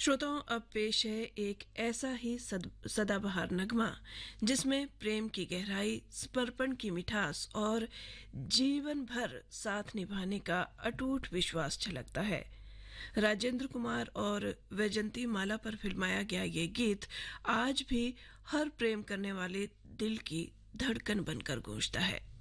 श्रोताओं, अब पेश है एक ऐसा ही सदाबहार नगमा जिसमें प्रेम की गहराई, समर्पण की मिठास और जीवन भर साथ निभाने का अटूट विश्वास झलकता है। राजेंद्र कुमार और वैजंती माला पर फिल्माया गया ये गीत आज भी हर प्रेम करने वाले दिल की धड़कन बनकर गूंजता है।